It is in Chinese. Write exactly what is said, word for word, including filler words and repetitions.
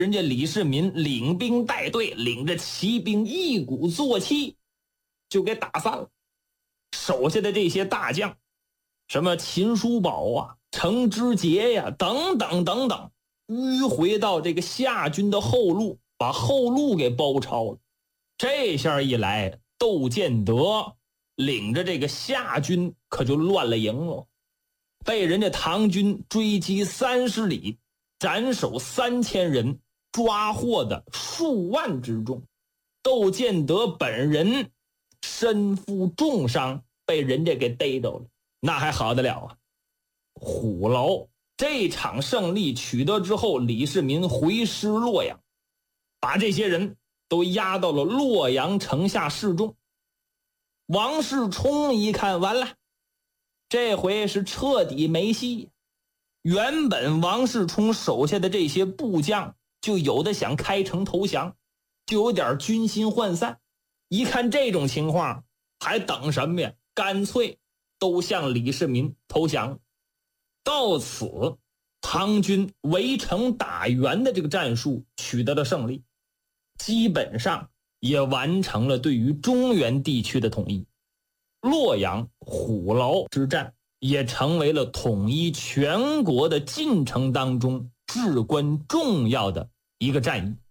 人家李世民领兵带队，领着骑兵一鼓作气就给打散了。手下的这些大将，什么秦叔宝啊、程知节呀、等等等等，迂回到这个夏军的后路，把后路给包抄了。这下一来，窦建德领着这个夏军可就乱了营了，被人家唐军追击三十里，斩首三千人，抓获的数万之众。窦建德本人身负重伤，被人家给逮着了。那还好得了啊！虎牢这场胜利取得之后，李世民回师洛阳，把这些人都押到了洛阳城下示众。王世充一看，完了，这回是彻底没戏。原本王世充手下的这些部将就有的想开城投降，就有点军心涣散。一看这种情况，还等什么呀？干脆都向李世民投降。到此，唐军围城打援的这个战术取得了胜利，基本上也完成了对于中原地区的统一。洛阳虎牢之战也成为了统一全国的进程当中至关重要的一个战役。